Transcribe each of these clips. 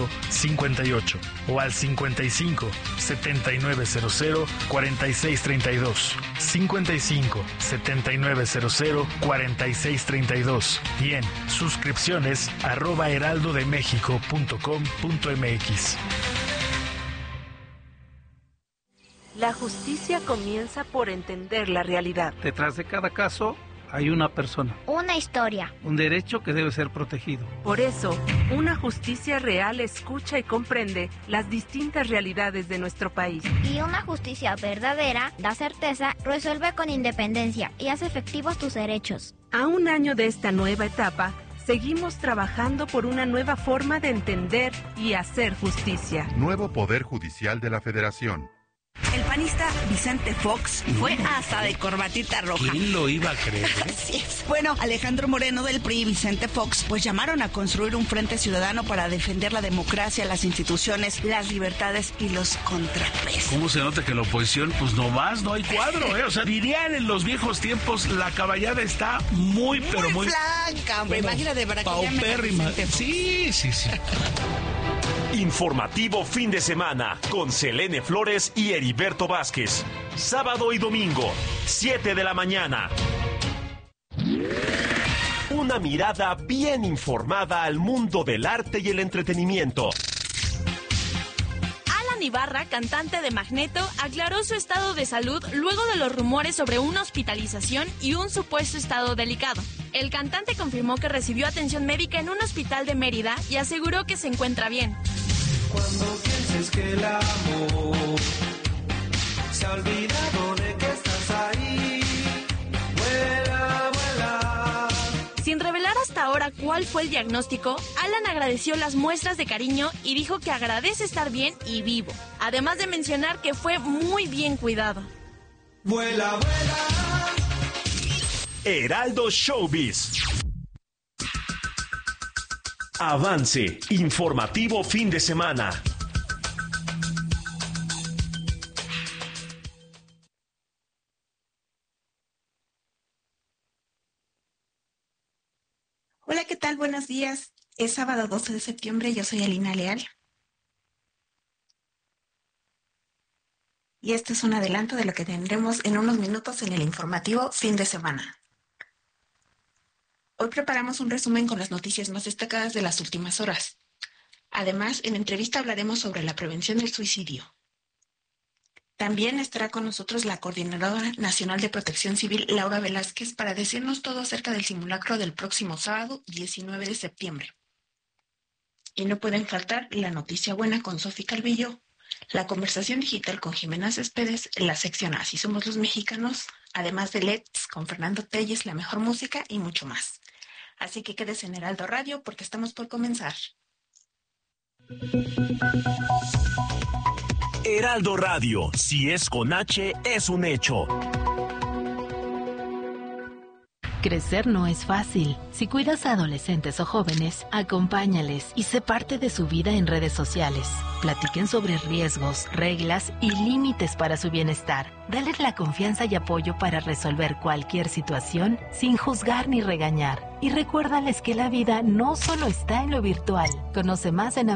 58 o al 55 7900 4632 55 7900 4632 y en suscripciones @heraldodemexico.com.mx. La justicia comienza por entender la realidad. Detrás de cada caso hay una persona. Una historia. Un derecho que debe ser protegido. Por eso, una justicia real escucha y comprende las distintas realidades de nuestro país. Y una justicia verdadera da certeza, resuelve con independencia y hace efectivos tus derechos. A un año de esta nueva etapa, seguimos trabajando por una nueva forma de entender y hacer justicia. Nuevo Poder Judicial de la Federación. El panista Vicente Fox fue hasta de corbatita roja. ¿Quién lo iba a creer? Así es. Bueno, Alejandro Moreno del PRI y Vicente Fox pues llamaron a construir un frente ciudadano para defender la democracia, las instituciones, las libertades y los contrapesos. ¿Cómo se nota que la oposición, pues nomás no hay cuadro, O sea, dirían en los viejos tiempos, la caballada está muy blanca, hombre. Bueno, imagínate para que paupérrima. Sí. Informativo fin de semana con Selene Flores y Heriberto Vázquez. Sábado y domingo, 7 de la mañana. Una mirada bien informada al mundo del arte y el entretenimiento. Alan Ibarra, cantante de Magneto, aclaró su estado de salud luego de los rumores sobre una hospitalización y un supuesto estado delicado. El cantante confirmó que recibió atención médica en un hospital de Mérida y aseguró que se encuentra bien. Cuando pienses que el amor se ha olvidado de que estás ahí, vuela, vuela. Sin revelar hasta ahora cuál fue el diagnóstico, Alan agradeció las muestras de cariño y dijo que agradece estar bien y vivo, además de mencionar que fue muy bien cuidado. Vuela, vuela. Heraldo Showbiz. Avance informativo fin de semana. Hola, ¿qué tal? Buenos días. Es sábado 12 de septiembre, yo soy Alina Leal. Y este es un adelanto de lo que tendremos en unos minutos en el informativo fin de semana. Hoy preparamos un resumen con las noticias más destacadas de las últimas horas. Además, en entrevista hablaremos sobre la prevención del suicidio. También estará con nosotros la Coordinadora Nacional de Protección Civil, Laura Velázquez, para decirnos todo acerca del simulacro del próximo sábado, 19 de septiembre. Y no pueden faltar la noticia buena con Sofi Calvillo, la conversación digital con Jimena Céspedes, la sección Así somos los mexicanos, además de Let's con Fernando Telles, la mejor música y mucho más. Así que quédese en Heraldo Radio porque estamos por comenzar. Heraldo Radio, si es con H, es un hecho. Crecer no es fácil. Si cuidas a adolescentes o jóvenes, acompáñales y sé parte de su vida en redes sociales. Platiquen sobre riesgos, reglas y límites para su bienestar. Dales la confianza y apoyo para resolver cualquier situación sin juzgar ni regañar. Y recuérdales que la vida no solo está en lo virtual. Conoce más en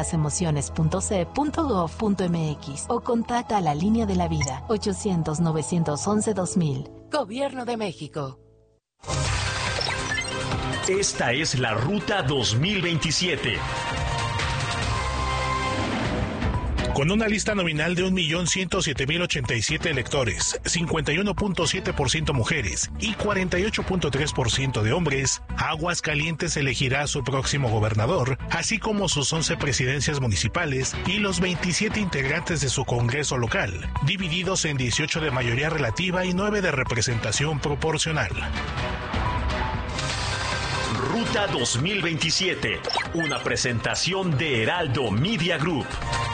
abcdelasemociones.ce.gov.mx o contacta a la Línea de la Vida 800-911-2000. Gobierno de México. Esta es la Ruta 2027. Con una lista nominal de 1.107.087 electores, 51.7% mujeres y 48.3% de hombres, Aguascalientes elegirá a su próximo gobernador, así como sus 11 presidencias municipales y los 27 integrantes de su Congreso local, divididos en 18 de mayoría relativa y 9 de representación proporcional. Ruta 2027, una presentación de Heraldo Media Group.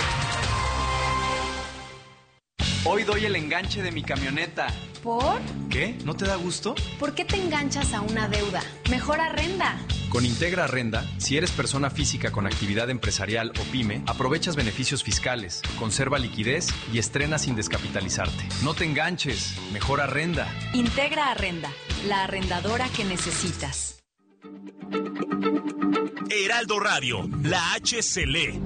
Hoy doy el enganche de mi camioneta. ¿Por? ¿Qué? ¿No te da gusto? ¿Por qué te enganchas a una deuda? Mejor arrenda. Con Integra Arrenda, si eres persona física con actividad empresarial o pyme, aprovechas beneficios fiscales, conserva liquidez y estrena sin descapitalizarte. No te enganches, mejor arrenda. Integra Arrenda, la arrendadora que necesitas. Heraldo Radio, la H se lee.